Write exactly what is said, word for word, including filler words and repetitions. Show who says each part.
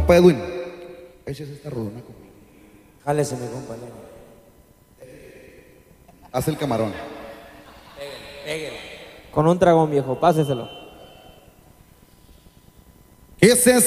Speaker 1: Compa Edwin, eches esta rodona conmigo.
Speaker 2: Jálese, mi compa.
Speaker 1: Haz el camarón.
Speaker 2: Con un dragón, viejo, páseselo.
Speaker 1: ¿Qué se